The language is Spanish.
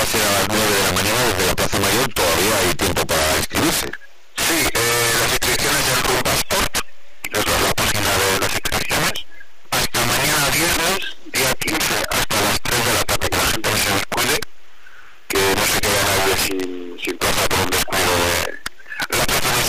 va a ser a las 9 de la mañana desde la Plaza Mayor, todavía hay tiempo para inscribirse.